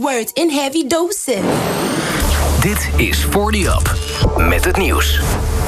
words in heavy doses. Dit is 40 Up met het nieuws.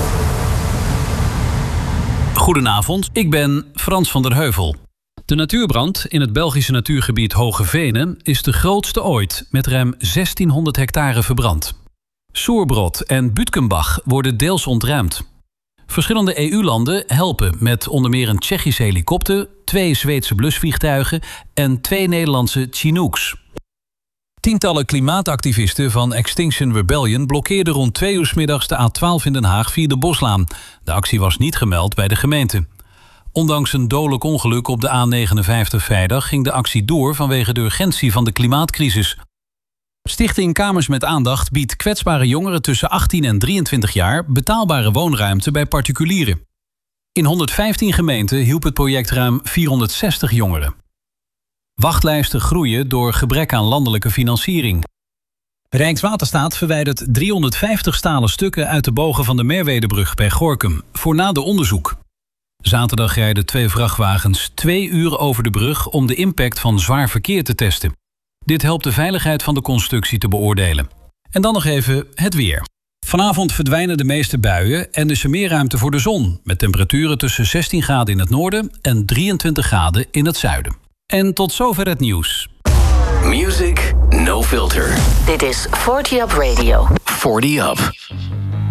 Goedenavond, ik ben Frans van der Heuvel. De natuurbrand in het Belgische natuurgebied Hoge Venen is de grootste ooit, met ruim 1600 hectare verbrand. Soerbrod en Butkenbach worden deels ontruimd. Verschillende EU-landen helpen met onder meer een Tsjechische helikopter, 2 Zweedse blusvliegtuigen en 2 Nederlandse Chinooks. Tientallen klimaatactivisten van Extinction Rebellion blokkeerden rond 2 uur 's middags de A12 in Den Haag via de Boslaan. De actie was niet gemeld bij de gemeente. Ondanks een dodelijk ongeluk op de A59 vrijdag ging de actie door vanwege de urgentie van de klimaatcrisis. Stichting Kamers met Aandacht biedt kwetsbare jongeren tussen 18 en 23 jaar betaalbare woonruimte bij particulieren. In 115 gemeenten hielp het project ruim 460 jongeren. Wachtlijsten groeien door gebrek aan landelijke financiering. Rijkswaterstaat verwijdert 350 stalen stukken uit de bogen van de Merwedebrug bij Gorinchem voor nader onderzoek. Zaterdag rijden 2 vrachtwagens 2 uur over de brug om de impact van zwaar verkeer te testen. Dit helpt de veiligheid van de constructie te beoordelen. En dan nog even het weer. Vanavond verdwijnen de meeste buien en is er meer ruimte voor de zon, met temperaturen tussen 16 graden in het noorden en 23 graden in het zuiden. En tot zover het nieuws. Music No Filter. Dit is 40 Up Radio. 40 Up.